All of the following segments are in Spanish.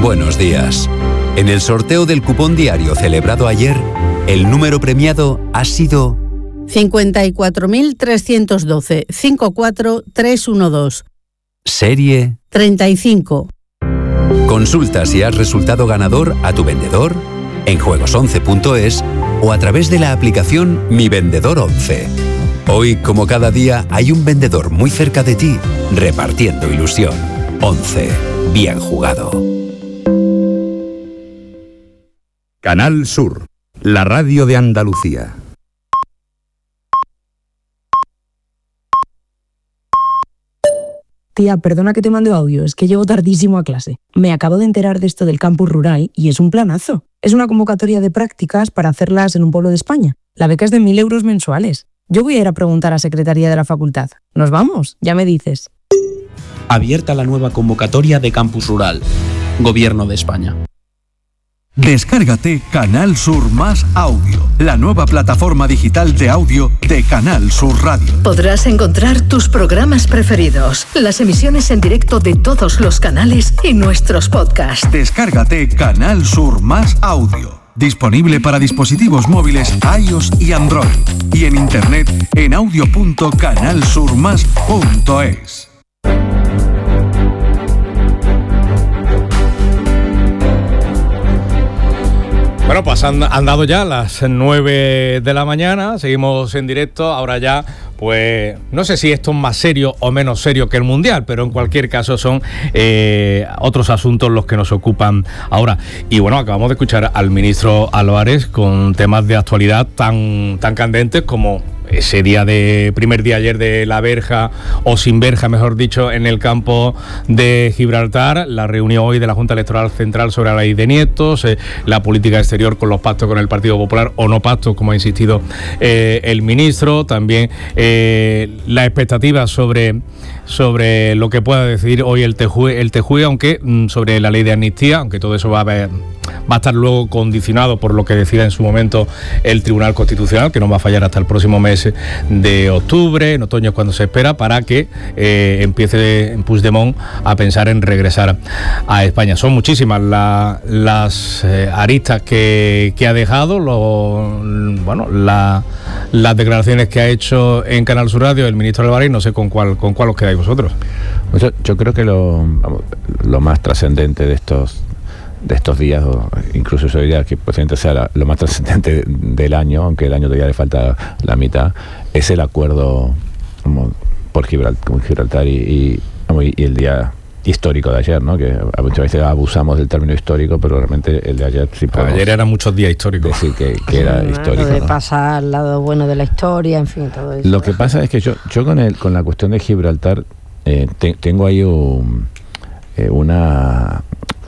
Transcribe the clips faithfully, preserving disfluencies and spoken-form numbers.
Buenos días. En el sorteo del cupón diario celebrado ayer, el número premiado ha sido cincuenta y cuatro mil trescientos doce, cincuenta y cuatro mil trescientos doce. serie treinta y cinco. Consulta si has resultado ganador a tu vendedor, en juegos once punto es o a través de la aplicación Mi Vendedor once. Hoy, como cada día, hay un vendedor muy cerca de ti, repartiendo ilusión. once. Bien jugado. Canal Sur, la radio de Andalucía. Tía, perdona que te mande audio, es que llego tardísimo a clase. Me acabo de enterar de esto del campus rural y es un planazo. Es una convocatoria de prácticas para hacerlas en un pueblo de España. La beca es de mil euros mensuales. Yo voy a ir a preguntar a Secretaría de la Facultad. ¿Nos vamos? Ya me dices. Abierta la nueva convocatoria de Campus Rural. Gobierno de España. Descárgate Canal Sur Más Audio, la nueva plataforma digital de audio de Canal Sur Radio. Podrás encontrar tus programas preferidos, las emisiones en directo de todos los canales y nuestros podcasts. Descárgate Canal Sur Más Audio, disponible para dispositivos móviles iOS y Android, y en internet en audio punto canal sur más punto es. Bueno, pues han, han dado ya las nueve de la mañana, seguimos en directo, ahora ya, pues no sé si esto es más serio o menos serio que el Mundial, pero en cualquier caso son eh, otros asuntos los que nos ocupan ahora. Y bueno, acabamos de escuchar al ministro Álvarez con temas de actualidad tan, tan candentes como ese día de primer día ayer de la verja, o sin verja, mejor dicho, en el campo de Gibraltar, la reunión hoy de la Junta Electoral Central sobre la ley de nietos, eh, la política exterior con los pactos con el Partido Popular o no pactos, como ha insistido eh, el ministro, también eh, la expectativa sobre, sobre lo que pueda decidir hoy el T J U E, el T J U E, aunque mm, sobre la ley de amnistía, aunque todo eso va a haber, va a estar luego condicionado por lo que decida en su momento el Tribunal Constitucional, que no va a fallar hasta el próximo mes de octubre, en otoño es cuando se espera, para que eh, empiece Puigdemont a pensar en regresar a España. Son muchísimas la, las eh, aristas que, que ha dejado, lo, bueno, la, las declaraciones que ha hecho en Canal Sur Radio el ministro Álvarez. No sé con cuál, con cuál os quedáis vosotros. Pues yo, yo creo que lo, vamos, lo más trascendente de estos de estos días, o incluso yo diría que posiblemente sea la, lo más trascendente del año, aunque el año todavía le falta la mitad, es el acuerdo como, por Gibraltar, Gibraltar y, y, y el día histórico de ayer, ¿no? Que muchas veces abusamos del término histórico, pero realmente el de ayer sí podemos ayer eran muchos días históricos. Decir que, que era sí, histórico. Lo de ¿no? pasar al lado bueno de la historia, en fin, todo eso. Lo que pasa es que yo, yo con el, con la cuestión de Gibraltar eh, te, tengo ahí un, eh, una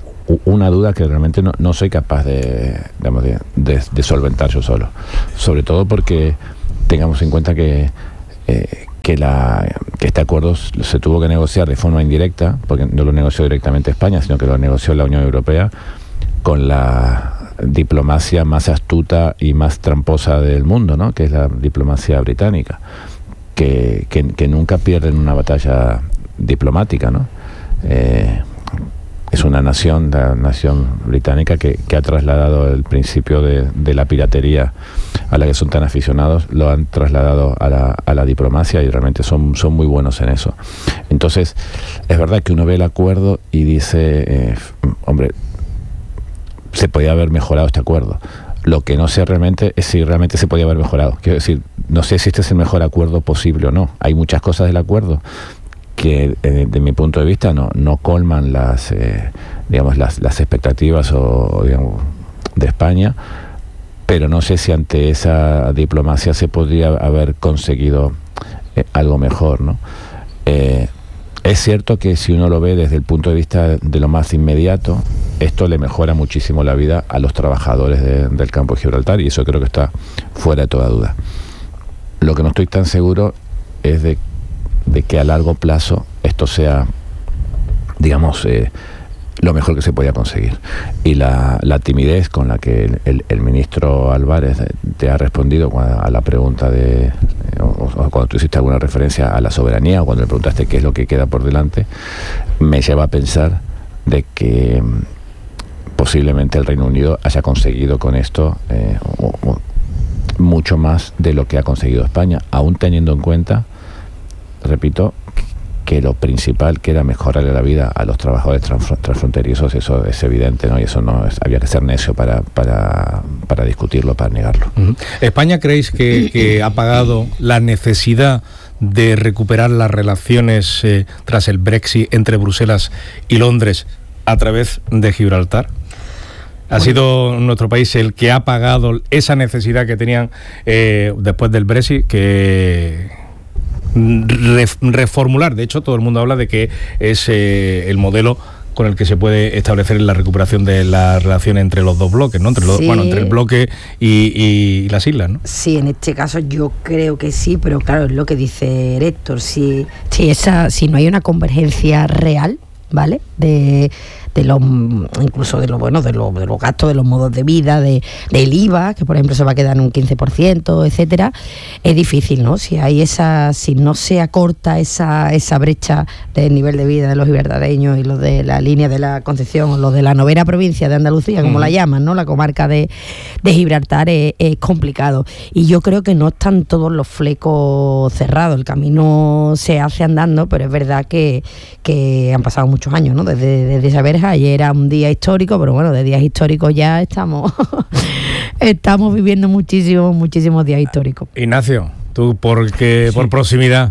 una duda que realmente no, no soy capaz de, digamos, de, de, de solventar yo solo, sobre todo porque tengamos en cuenta que eh, que, la, que este acuerdo se tuvo que negociar de forma indirecta, porque no lo negoció directamente España, sino que lo negoció la Unión Europea con la diplomacia más astuta y más tramposa del mundo, ¿no? Que es la diplomacia británica, que, que, que nunca pierden una batalla diplomática, ¿no? Eh, Es una nación, la nación británica, que, que ha trasladado el principio de, de la piratería a la que son tan aficionados, lo han trasladado a la, a la diplomacia, y realmente son, son muy buenos en eso. Entonces, es verdad que uno ve el acuerdo y dice, eh, hombre, se podía haber mejorado este acuerdo. Lo que no sé realmente es si realmente se podía haber mejorado. Quiero decir, no sé si este es el mejor acuerdo posible o no. Hay muchas cosas del acuerdo que eh, de mi punto de vista no, no colman las eh, digamos las, las expectativas o, digamos, de España, pero no sé si ante esa diplomacia se podría haber conseguido eh, algo mejor, ¿no? Eh, es cierto que si uno lo ve desde el punto de vista de lo más inmediato, esto le mejora muchísimo la vida a los trabajadores de, del campo de Gibraltar, y eso creo que está fuera de toda duda. Lo que no estoy tan seguro es de de que a largo plazo esto sea, digamos, eh, lo mejor que se podía conseguir. Y la, la timidez con la que el, el, el ministro Álvarez te ha respondido a la pregunta de, eh, o, o cuando tú hiciste alguna referencia a la soberanía, o cuando le preguntaste qué es lo que queda por delante, me lleva a pensar de que posiblemente el Reino Unido haya conseguido con esto eh, o, o mucho más de lo que ha conseguido España, aún teniendo en cuenta, repito, que lo principal que era mejorarle la vida a los trabajadores transfronterizos, eso es evidente, ¿no? Y eso no es, había que ser necio para, para, para discutirlo, para negarlo. Uh-huh. ¿España creéis que, que ha pagado la necesidad de recuperar las relaciones eh, tras el Brexit entre Bruselas y Londres a través de Gibraltar? ¿Ha sido nuestro país el que ha pagado esa necesidad que tenían eh, después del Brexit, que re, reformular? De hecho, todo el mundo habla de que es eh, el modelo con el que se puede establecer la recuperación de la relación entre los dos bloques, ¿no? Entre los, sí. Bueno, entre el bloque y, y las islas, ¿no? Sí, en este caso yo creo que sí, pero claro, es lo que dice Héctor, si, si, esa, si no hay una convergencia real, ¿vale? De, de los, incluso de los bueno, de los, de los gastos, de los modos de vida, de, del I V A, que por ejemplo se va a quedar en un quince por ciento, etcétera, es difícil, ¿no? Si hay esa, si no se acorta esa, esa brecha del nivel de vida de los gibraltareños y los de la línea de la Concepción, o los de la novena provincia de Andalucía, como uh-huh. la llaman, ¿no? La comarca de, de Gibraltar, es, es complicado. Y yo creo que no están todos los flecos cerrados, el camino se hace andando, pero es verdad que, que han pasado muchos años, ¿no? Desde, desde esa verja. Ayer era un día histórico, pero bueno, de días históricos ya estamos estamos viviendo muchísimos, muchísimos días históricos. Ignacio, tú porque sí. por proximidad.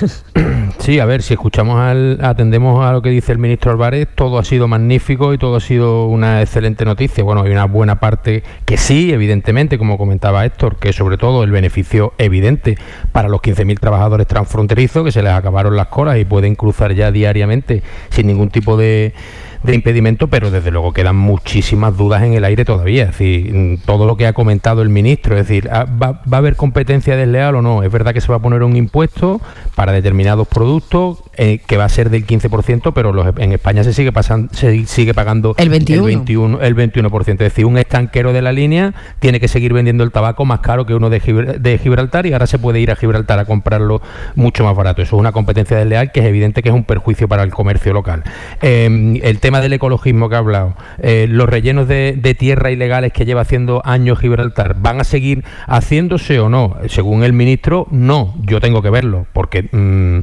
Sí, a ver, si escuchamos al, atendemos a lo que dice el ministro Álvarez, todo ha sido magnífico y todo ha sido una excelente noticia. Bueno, hay una buena parte que sí, evidentemente, como comentaba Héctor, que sobre todo el beneficio evidente para los quince mil trabajadores transfronterizos, que se les acabaron las colas y pueden cruzar ya diariamente sin ningún tipo de de impedimento, pero desde luego quedan muchísimas dudas en el aire todavía. Es decir, todo lo que ha comentado el ministro, es decir, ¿va, va a haber competencia desleal o no? Es verdad que se va a poner un impuesto para determinados productos eh, que va a ser del quince por ciento, pero los, en España se sigue pasando, se sigue pagando el veintiuno el veintiuno, el veintiuno por ciento. Es decir, un estanquero de la línea tiene que seguir vendiendo el tabaco más caro que uno de, Gibr- de Gibraltar, y ahora se puede ir a Gibraltar a comprarlo mucho más barato. Eso es una competencia desleal que es evidente que es un perjuicio para el comercio local. Eh, el tema del ecologismo que ha hablado, eh, los rellenos de, de tierra ilegales que lleva haciendo años Gibraltar, ¿van a seguir haciéndose o no? Según el ministro, no. Yo tengo que verlo, porque mm,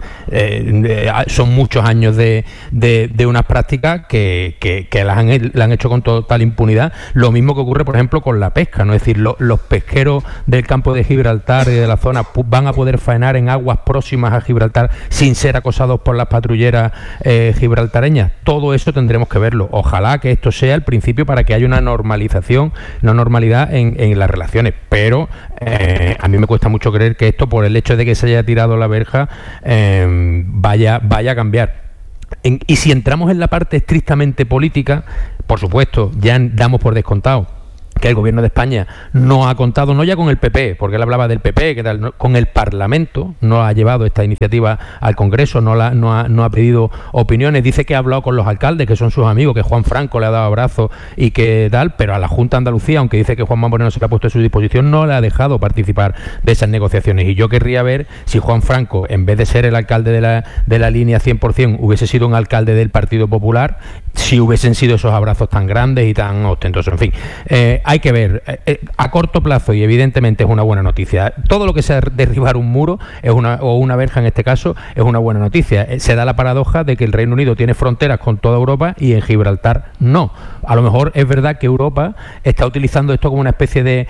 eh, son muchos años de, de, de unas prácticas que, que, que las han, la han hecho con total impunidad. Lo mismo que ocurre, por ejemplo, con la pesca, ¿no? Es decir, lo, los pesqueros del campo de Gibraltar y de la zona van a poder faenar en aguas próximas a Gibraltar sin ser acosados por las patrulleras eh, gibraltareñas. Todo eso tendremos que verlo. Ojalá que esto sea el principio para que haya una normalización, una normalidad en, en las relaciones, pero eh, a mí me cuesta mucho creer que esto, por el hecho de que se haya tirado la verja, eh, vaya, vaya a cambiar. En, y si entramos en la parte estrictamente política, por supuesto, ya damos por descontado que el gobierno de España no ha contado, no ya con el P P, porque él hablaba del P P, que tal, no, con el Parlamento, no ha llevado esta iniciativa al Congreso, no, la, no, ha, no ha pedido opiniones, dice que ha hablado con los alcaldes, que son sus amigos, que Juan Franco le ha dado abrazo y que tal, pero a la Junta de Andalucía, aunque dice que Juan Moreno se le ha puesto a su disposición, no le ha dejado participar de esas negociaciones. Y yo querría ver si Juan Franco, en vez de ser el alcalde de la, de la línea cien por ciento, hubiese sido un alcalde del Partido Popular, si hubiesen sido esos abrazos tan grandes y tan ostentosos. En fin, eh, hay que ver, eh, a corto plazo, y evidentemente es una buena noticia, todo lo que sea derribar un muro es una, o una verja en este caso, es una buena noticia. Eh, se da la paradoja de que el Reino Unido tiene fronteras con toda Europa y en Gibraltar no. A lo mejor es verdad que Europa está utilizando esto como una especie de,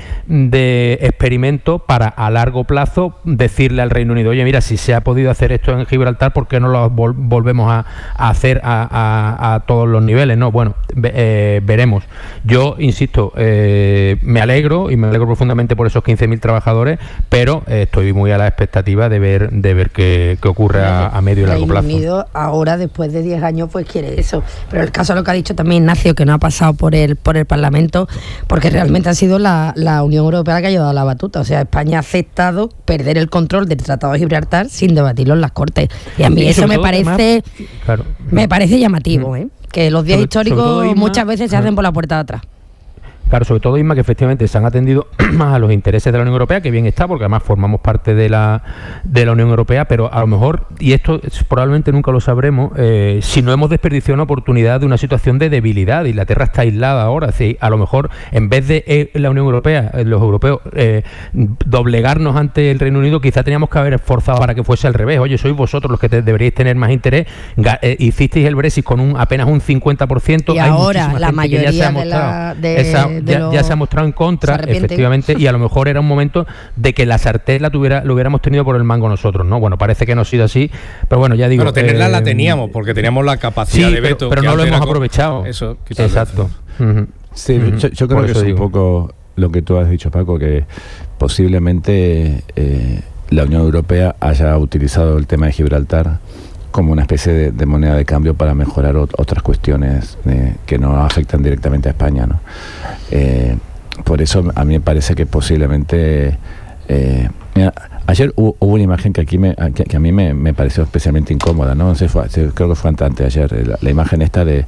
de experimento para a largo plazo decirle al Reino Unido, oye, mira, si se ha podido hacer esto en Gibraltar, ¿por qué no lo vol- volvemos a, a hacer a, a, a todos los niveles? No, bueno, eh, veremos. Yo insisto, eh, me alegro y me alegro profundamente por esos quince mil trabajadores, pero eh, estoy muy a la expectativa de ver de ver qué, qué ocurre a, a medio y largo plazo. Reino Unido ahora, después de diez años, pues quiere eso. Pero el caso de lo que ha dicho también Ignacio, que no ha pasado por el por el Parlamento, porque realmente ha sido la, la Unión Europea la que ha llevado la batuta. O sea, España ha aceptado perder el control del Tratado de Gibraltar sin debatirlo en las Cortes. Y a mí y eso me parece además, claro, me parece llamativo, ¿eh? Que los días sobre, históricos sobre muchas veces se hacen por la puerta de atrás. Claro, sobre todo, Isma, que efectivamente se han atendido más a los intereses de la Unión Europea, que bien está, porque además formamos parte de la, de la Unión Europea, pero a lo mejor, y esto probablemente nunca lo sabremos, eh, si no hemos desperdiciado una oportunidad de una situación de debilidad. Inglaterra está aislada ahora, si a lo mejor en vez de eh, la Unión Europea, eh, los europeos, eh, doblegarnos ante el Reino Unido, quizá teníamos que haber esforzado para que fuese al revés. Oye, sois vosotros los que te, deberíais tener más interés. Ga, eh, hicisteis el Brexit con un apenas un cincuenta por ciento. Y hay ahora la mayoría ya se ha mostrado, de la, de, esa, de ya, ya se ha mostrado en contra, efectivamente, y a lo mejor era un momento de que la sartén la tuviera, lo hubiéramos tenido por el mango nosotros, ¿no? Bueno, parece que no ha sido así, pero bueno, ya digo. Bueno, tenerla eh, la teníamos, porque teníamos la capacidad sí, de veto. Pero, pero no lo hemos con... aprovechado. Eso, exacto. Uh-huh. Sí, uh-huh. yo, yo creo por que es un digo. poco lo que tú has dicho, Paco, que posiblemente eh, la Unión Europea haya utilizado el tema de Gibraltar como una especie de, de moneda de cambio para mejorar ot- otras cuestiones eh, que no afectan directamente a España, ¿no? Eh, por eso a mí me parece que posiblemente... Eh, mira, ayer hubo, hubo una imagen que aquí me, que, que a mí me, me pareció especialmente incómoda, ¿no? No sé, fue, creo que fue antes ayer, la, la imagen esta de,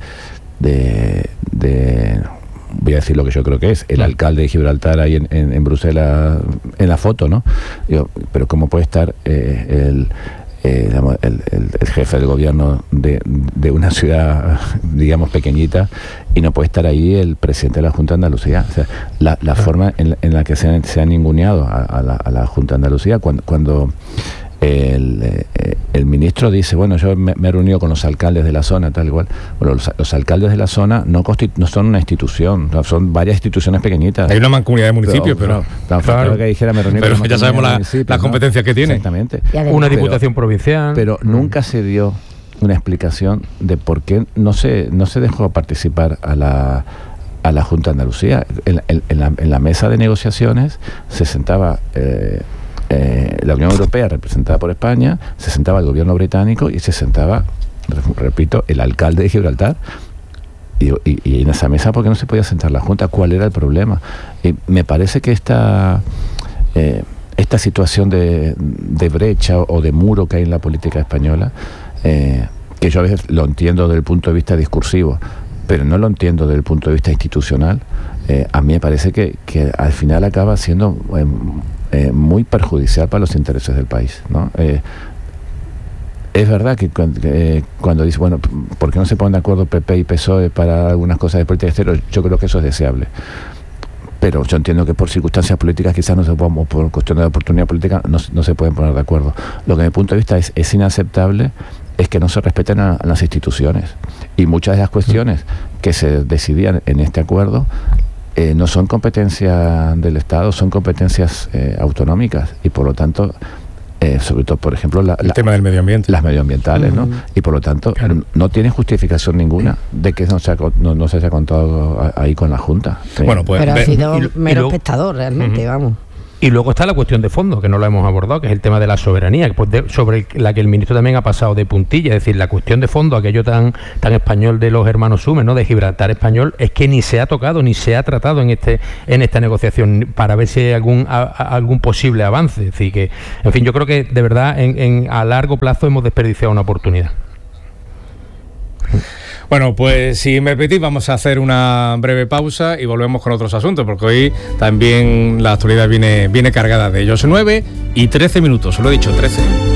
de, de voy a decir lo que yo creo que es, el alcalde de Gibraltar ahí en, en, en Bruselas, en la foto, ¿no? Digo, pero ¿cómo puede estar eh, el, eh, digamos, el, el, el jefe del gobierno de, de una ciudad, digamos, pequeñita, y no puede estar ahí el presidente de la Junta de Andalucía? O sea, la, la forma en, en la que se han, se han ninguneado a, a, la, a la Junta de Andalucía, cuando... cuando El, eh, el ministro dice, bueno, yo me, me he reunido con los alcaldes de la zona, tal igual. Bueno, los, los alcaldes de la zona no, constitu- no son una institución, no, son varias instituciones pequeñitas. Hay una mancomunidad de municipios, pero... pero, pero, claro, que dijera, me reuní pero con ya sabemos la, las competencias, ¿no?, que tiene. Exactamente. Una diputación pero, provincial. Pero mm. nunca se dio una explicación de por qué no se, no se dejó participar a la... a la Junta de Andalucía. En, en, en, la, en la mesa de negociaciones se sentaba... Eh, Eh, la Unión Europea representada por España, se sentaba el gobierno británico y se sentaba, repito, el alcalde de Gibraltar, y, y, y en esa mesa, ¿por qué no se podía sentar la Junta? ¿Cuál era el problema? Y me parece que esta eh, esta situación de, de brecha o de muro que hay en la política española, eh, que yo a veces lo entiendo desde el punto de vista discursivo, pero no lo entiendo desde el punto de vista institucional, eh, a mí me parece que, que al final acaba siendo eh, Eh, muy perjudicial para los intereses del país, ¿no? Eh, es verdad que, que eh, cuando dice, bueno, ¿por qué no se ponen de acuerdo P P y P S O E para algunas cosas de política exterior? Yo creo que eso es deseable, pero yo entiendo que por circunstancias políticas quizás no se puedan, o por cuestiones de oportunidad política no, no se pueden poner de acuerdo. Lo que desde mi punto de vista es, es inaceptable es que no se respeten a, a las instituciones, y muchas de las cuestiones que se decidían en este acuerdo Eh, no son competencias del Estado, son competencias eh, autonómicas, y por lo tanto, eh, sobre todo, por ejemplo, la, el la, tema del medio ambiente, las medioambientales, uh-huh. ¿no? Y por lo tanto, claro, no tiene justificación ninguna de que no se, ha, no, no se haya contado ahí con la Junta. Bueno, pues, pero ha sido y, mero y lo, espectador, realmente, uh-huh. vamos. Y luego está la cuestión de fondo, que no la hemos abordado, que es el tema de la soberanía, pues de, sobre la que el ministro también ha pasado de puntilla. Es decir, la cuestión de fondo, aquello tan tan español de los hermanos Sumes, ¿no?, de Gibraltar español, es que ni se ha tocado, ni se ha tratado en este en esta negociación para ver si hay algún a, a, algún posible avance. Es decir, que, en fin, yo creo que de verdad en, en a largo plazo hemos desperdiciado una oportunidad. Bueno, pues si me permitís, vamos a hacer una breve pausa y volvemos con otros asuntos, porque hoy también la actualidad viene, viene cargada de ellos. nueve y trece minutos, lo he dicho, trece.